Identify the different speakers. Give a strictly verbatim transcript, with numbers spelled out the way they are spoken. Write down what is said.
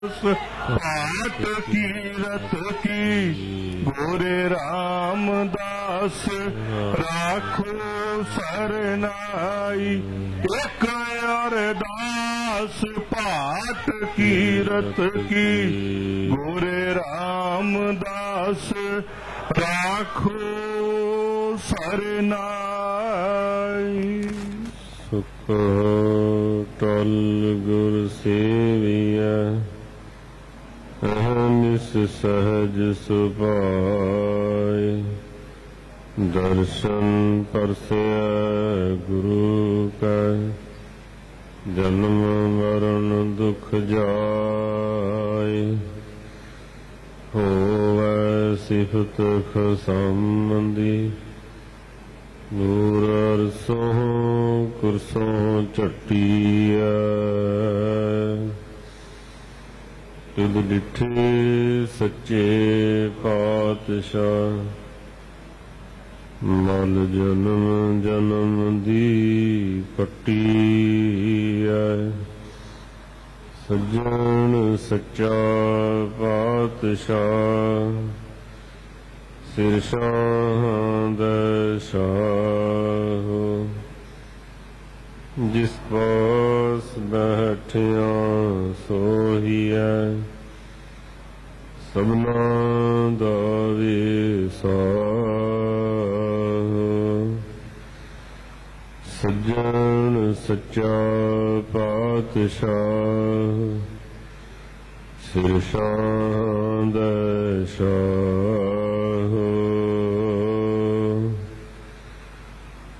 Speaker 1: भाट कीरत की गोरे रामदास राखो सरनाई। एक अरदास भाट कीरत की गोरे रामदास राखो सरनाई।
Speaker 2: सुख टल गुर सेविया अहनिस सहज सुभाय। दर्शन परसया गुरु का जन्म मरण दुख जाय। होवै सिफत खसामंदी दूर अरसों कुरसों चट्टिया। तुद डिठे सच्चे पातशाह मल जन्म जन्म दी पट्टी है। सज्जन सच्चा पातशाह सिर शाह दशाह। जिस पास बैठिया सोहिया सबना दा विसाह। सज्जन सच्चा पातशाह सिर शाह दशाह।